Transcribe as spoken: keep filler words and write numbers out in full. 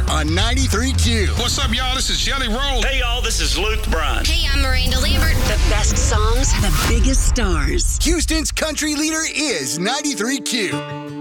on ninety-three Q. What's up, y'all? This is Jelly Roll. Hey, y'all, this is Luke Bryan. Hey, I'm Miranda Lambert. The best songs, the biggest stars. Houston's country leader is ninety-three Q.